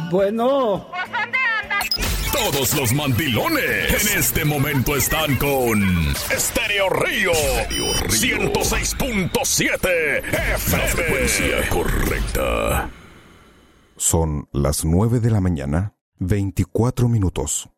Bueno. ¿Pues dónde andas? Todos los mandilones en este momento están con Estéreo Río 106.7 FM. La frecuencia correcta. Son las 9 de la mañana, 24 minutos.